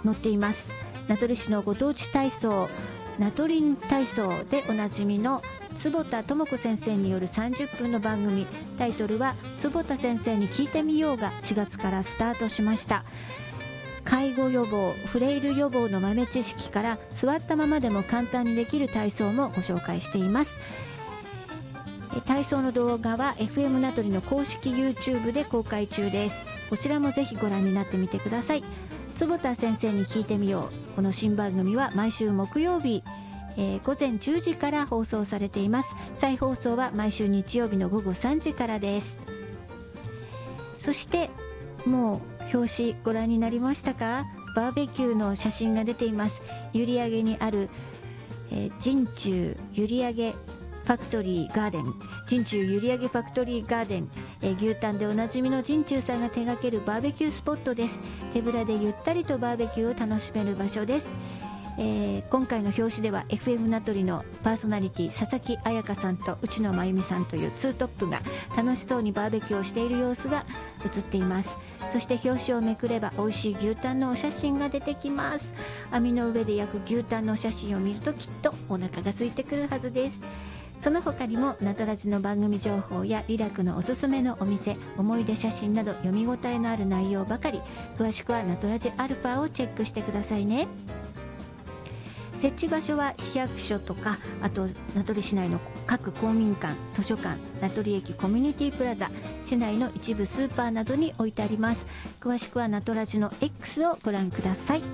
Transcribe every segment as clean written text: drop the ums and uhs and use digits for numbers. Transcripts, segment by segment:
載っています。名取市のご当地体操、名取体操でおなじみの坪田智子先生による30分の番組、タイトルは坪田先生に聞いてみようが4月からスタートしました。介護予防、フレイル予防の豆知識から座ったままでも簡単にできる体操もご紹介しています。体操の動画は FM 名取の公式 YouTube で公開中です。こちらもぜひご覧になってみてください。坪田先生に聞いてみよう。この新番組は毎週木曜日、午前10時から放送されています。再放送は毎週日曜日の午後3時からです。そしてもう表紙ご覧になりましたか？バーベキューの写真が出ています。閖上にある、陣中閖上ファクトリーガーデン、陣中閖上ファクトリーガーデン、牛タンでおなじみの陣中さんが手掛けるバーベキュースポットです。手ぶらでゆったりとバーベキューを楽しめる場所です。今回の表紙では FM 名取のパーソナリティ佐々木彩香さんと内野真由美さんというツートップが楽しそうにバーベキューをしている様子が映っています。そして表紙をめくれば美味しい牛タンのお写真が出てきます。網の上で焼く牛タンのお写真を見るときっとお腹が空いてくるはずです。その他にもナトラジの番組情報やリラクのおすすめのお店、思い出写真など読み応えのある内容ばかり。詳しくはナトラジアルファをチェックしてくださいね。設置場所は市役所とか、あと名取市内の各公民館、図書館、名取駅コミュニティプラザ、市内の一部スーパーなどに置いてあります。詳しくはナトラジの X をご覧ください。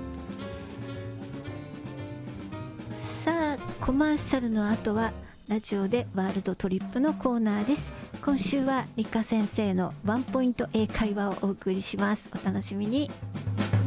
さあ、コマーシャルの後はラジオでワールドトリップのコーナーです。今週は理科先生のワンポイント英会話をお送りします。お楽しみに。